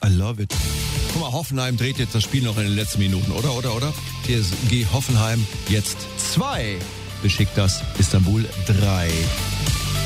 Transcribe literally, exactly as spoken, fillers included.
I love it. Guck mal, Hoffenheim dreht jetzt das Spiel noch in den letzten Minuten, oder, oder, oder? P S G Hoffenheim jetzt zwei. Besiktas Istanbul drei.